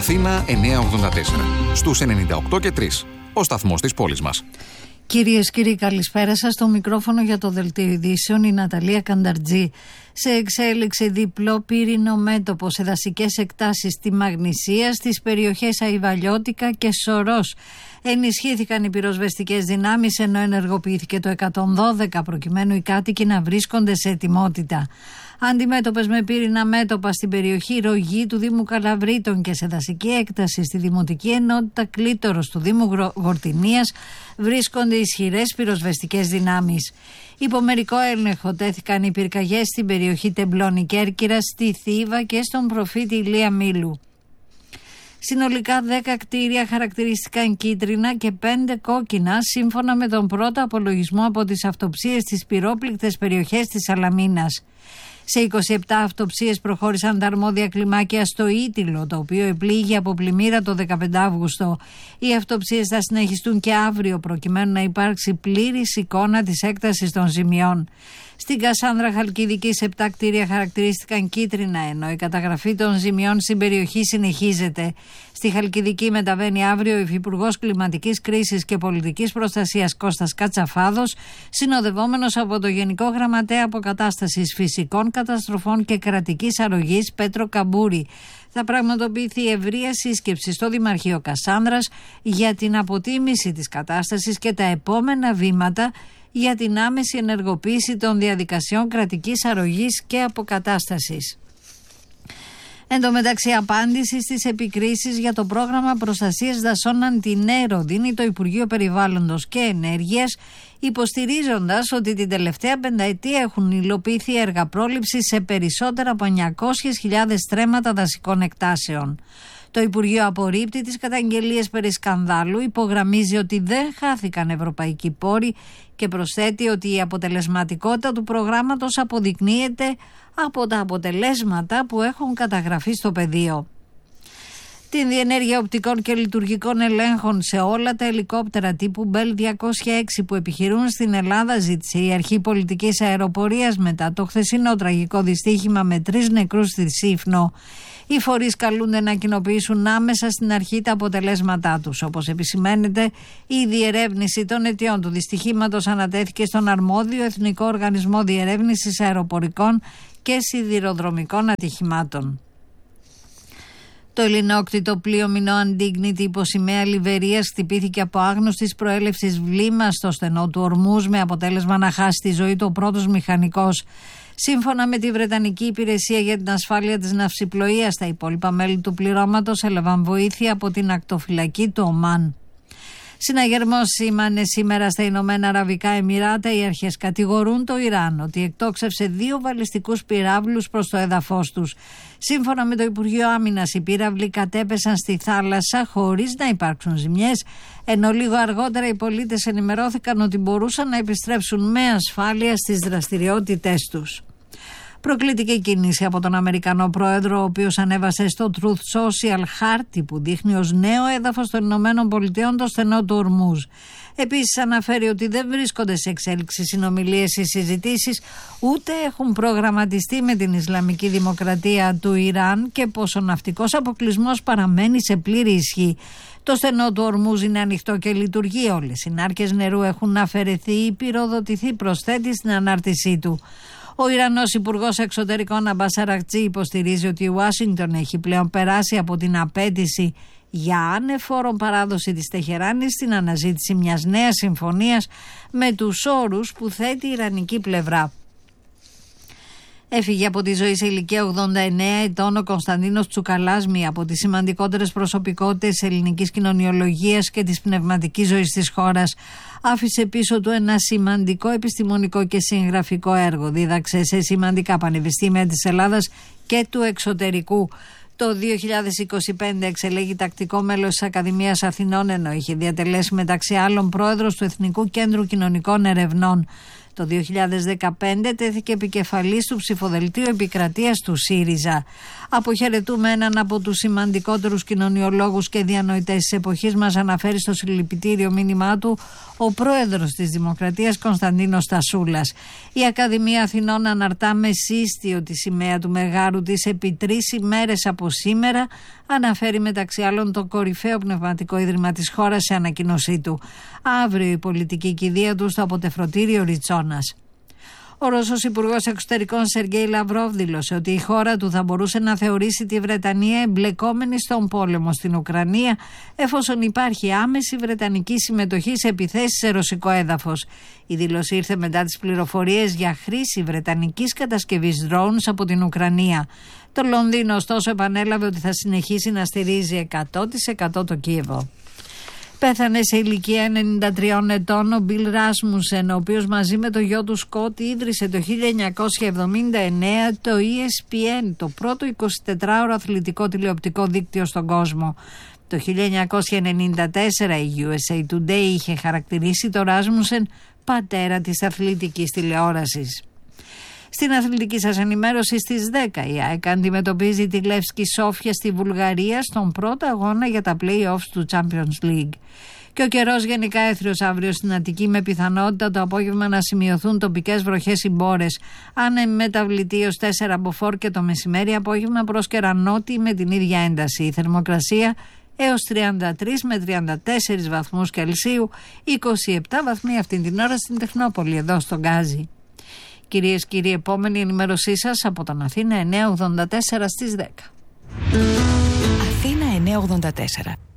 Αθήνα 984. Στους 98 και 3. Ο σταθμός της πόλης μας. Κυρίες και κύριοι, καλησπέρα σας. Στο μικρόφωνο για το Δελτίο Ειδήσεων η Ναταλία Κανταρτζή. Σε εξέλιξη διπλό πύρινο μέτωπο σε δασικές εκτάσεις στη Μαγνησία, στις περιοχές Αϊβαλιώτικα και Σωρός. Ενισχύθηκαν οι πυροσβεστικές δυνάμεις, ενώ ενεργοποιήθηκε το 112 προκειμένου οι κάτοικοι να βρίσκονται σε ετοιμότητα. Αντιμέτωπες με πύρινα μέτωπα στην περιοχή Ρογή του Δήμου Καλαβρίτων και σε δασική έκταση στη Δημοτική Ενότητα Κλήτορος του Δήμου Γορτινίας βρίσκονται ισχυρές πυροσβεστικές δυνάμεις. Υπό μερικό έλεγχο τέθηκαν οι πυρκαγιές στην περιοχή Τεμπλώνη Κέρκυρας, στη Θήβα και στον προφήτη Ηλία Μήλου. Συνολικά 10 κτίρια χαρακτηρίστηκαν κίτρινα και 5 κόκκινα, σύμφωνα με τον πρώτο απολογισμό από τις αυτοψίες στις πυρόπληκτες περιοχές της Σαλαμίνας. Σε 27 αυτοψίες προχώρησαν τα αρμόδια κλιμάκια στο Ήτυλο, το οποίο επλήγει από πλημμύρα το 15 Αύγουστο. Οι αυτοψίες θα συνεχιστούν και αύριο, προκειμένου να υπάρξει πλήρης εικόνα της έκτασης των ζημιών. Στην Κασάνδρα Χαλκιδική, 7 κτίρια χαρακτηρίστηκαν κίτρινα, ενώ η καταγραφή των ζημιών στην περιοχή συνεχίζεται. Στη Χαλκιδική μεταβαίνει αύριο ο Υφυπουργός Κλιματικής Κρίσης και Πολιτικής Προστασίας Κώστας Κατσαφάδος, συνοδευόμενος από το Γενικό Γραμματέα Αποκατάστασης Φυσικών Καταστροφών και Κρατικής Αρρωγής Πέτρο Καμπούρη. Θα πραγματοποιηθεί ευρεία σύσκεψη στο Δημαρχείο Κασάνδρας για την αποτίμηση της κατάστασης και τα επόμενα βήματα για την άμεση ενεργοποίηση των διαδικασιών κρατικής αρρωγής και αποκατάστασης. Εν τω μεταξύ, απάντηση στις επικρίσεις για το πρόγραμμα προστασίας δασών Αντινέρο δίνει το Υπουργείο Περιβάλλοντος και Ενέργειας, υποστηρίζοντας ότι την τελευταία πενταετία έχουν υλοποιηθεί έργα πρόληψης σε περισσότερα από 900.000 στρέμματα δασικών εκτάσεων. Το Υπουργείο απορρίπτει τις καταγγελίες περί σκανδάλου, υπογραμμίζει ότι δεν χάθηκαν ευρωπαϊκοί πόροι και προσθέτει ότι η αποτελεσματικότητα του προγράμματος αποδεικνύεται από τα αποτελέσματα που έχουν καταγραφεί στο πεδίο. Την διενέργεια οπτικών και λειτουργικών ελέγχων σε όλα τα ελικόπτερα τύπου Bell 206 που επιχειρούν στην Ελλάδα ζήτησε η Αρχή Πολιτικής Αεροπορίας μετά το χθεσινό τραγικό δυστύχημα με 3 νεκρούς στη Σύφνο. Οι φορείς καλούνται να κοινοποιήσουν άμεσα στην αρχή τα αποτελέσματά τους. Όπως επισημαίνεται, η διερεύνηση των αιτιών του δυστυχήματος ανατέθηκε στον αρμόδιο Εθνικό Οργανισμό Διερεύνησης Αεροπορικών και Σιδηροδρομικών Ατυχημάτων. Το ελληνόκτητο πλοίο Μινό Αντίγνητη υπό σημαία Λιβερίας χτυπήθηκε από άγνωστης προέλευσης βλήμα στο στενό του Ορμούζ, με αποτέλεσμα να χάσει τη ζωή του ο πρώτος μηχανικός. Σύμφωνα με τη Βρετανική Υπηρεσία για την Ασφάλεια της Ναυσιπλοείας, τα υπόλοιπα μέλη του πληρώματος έλαβαν βοήθεια από την ακτοφυλακή του Ομάν. Συναγερμός σήμανε σήμερα στα Ηνωμένα Αραβικά Εμιράτα. Οι αρχές κατηγορούν το Ιράν ότι εκτόξευσε 2 βαλιστικούς πυράβλους προς το έδαφος τους. Σύμφωνα με το Υπουργείο Άμυνας, οι πύραυλοι κατέπεσαν στη θάλασσα χωρίς να υπάρξουν ζημιές, ενώ λίγο αργότερα οι πολίτες ενημερώθηκαν ότι μπορούσαν να επιστρέψουν με ασφάλεια στις δραστηριότητές τους. Προκλητική κίνηση από τον Αμερικανό πρόεδρο, ο οποίος ανέβασε στο Truth Social χάρτη που δείχνει ως νέο έδαφος των Ηνωμένων Πολιτειών το στενό του Ορμούζ. Επίσης αναφέρει ότι δεν βρίσκονται σε εξέλιξη συνομιλίες ή συζητήσεις, ούτε έχουν προγραμματιστεί με την Ισλαμική Δημοκρατία του Ιράν και πως ο ναυτικός αποκλεισμός παραμένει σε πλήρη ισχύ. Το στενό του Ορμούζ είναι ανοιχτό και λειτουργεί. Όλες οι νάρκες νερού έχουν αφαιρεθεί ή πυροδοτηθεί, προσθέτει στην ανάρτησή του. Ο Ιρανός Υπουργός Εξωτερικών Αμπάς Αρακτζή υποστηρίζει ότι η Ουάσιγκτον έχει πλέον περάσει από την απέτηση για ανεφόρον παράδοση της Τεχεράνης στην αναζήτηση μιας νέας συμφωνίας με τους όρους που θέτει η Ιρανική πλευρά. Έφυγε από τη ζωή σε ηλικία 89 ετών ο Κωνσταντίνος Τσουκαλάς, μία από τις σημαντικότερες προσωπικότητες της ελληνικής κοινωνιολογίας και της πνευματικής ζωής της χώρας. Άφησε πίσω του ένα σημαντικό επιστημονικό και συγγραφικό έργο. Δίδαξε σε σημαντικά πανεπιστήμια της Ελλάδας και του εξωτερικού. Το 2025 εξελέγει τακτικό μέλος της Ακαδημίας Αθηνών, ενώ είχε διατελέσει μεταξύ άλλων πρόεδρος του Εθνικού Κέντρου Κοινωνικών Ερευνών. Το Το 2015 τέθηκε επικεφαλής του ψηφοδελτίου επικρατείας του ΣΥΡΙΖΑ. Αποχαιρετούμε έναν από τους σημαντικότερους κοινωνιολόγους και διανοητές της εποχής μας, αναφέρει στο συλληπιτήριο μήνυμά του ο πρόεδρος της Δημοκρατίας Κωνσταντίνος Τασούλας. Η Ακαδημία Αθηνών αναρτά με σύστιο τη σημαία του μεγάρου της επί 3 ημέρες από σήμερα, αναφέρει μεταξύ άλλων το κορυφαίο πνευματικό ίδρυμα της χώρας σε ανακοίνωσή του. Αύριο η πολιτική κηδεία του στο αποτεφρωτήριο Ριτσόνας. Ο Ρώσος Υπουργός Εξωτερικών Σεργέη Λαυρόβ δήλωσε ότι η χώρα του θα μπορούσε να θεωρήσει τη Βρετανία εμπλεκόμενη στον πόλεμο στην Ουκρανία, εφόσον υπάρχει άμεση βρετανική συμμετοχή σε επιθέσεις σε ρωσικό έδαφος. Η δήλωση ήρθε μετά τις πληροφορίες για χρήση βρετανικής κατασκευής drones από την Ουκρανία. Το Λονδίνο ωστόσο επανέλαβε ότι θα συνεχίσει να στηρίζει 100% το Κίεβο. Πέθανε σε ηλικία 93 ετών ο Μπιλ Ράσμουσεν, ο οποίος μαζί με το γιο του Σκότ ίδρυσε το 1979 το ESPN, το πρώτο 24ωρο αθλητικό τηλεοπτικό δίκτυο στον κόσμο. Το 1994 η USA Today είχε χαρακτηρίσει το Ράσμουσεν πατέρα της αθλητικής τηλεόρασης. Στην αθλητική σας ενημέρωση στις 10 η ΑΕΚ αντιμετωπίζει τη Λεύσκη Σόφια στη Βουλγαρία στον πρώτο αγώνα για τα play-offs του Champions League. Και ο καιρός γενικά έθριος αύριο στην Αττική, με πιθανότητα το απόγευμα να σημειωθούν τοπικές βροχές ή μπόρες. Αν μεταβλητή ως 4 μποφόρ και το μεσημέρι απόγευμα πρόσκαιρα νότιοι με την ίδια ένταση. Η θερμοκρασία έως 33 με 34 βαθμούς Κελσίου, 27 βαθμοί αυτήν την ώρα στην Τεχνόπολη, εδώ στον Γκάζι. Κυρίες και κύριοι, επόμενη ενημέρωσή σας από τον Αθήνα 984 στις 10. Αθήνα 984.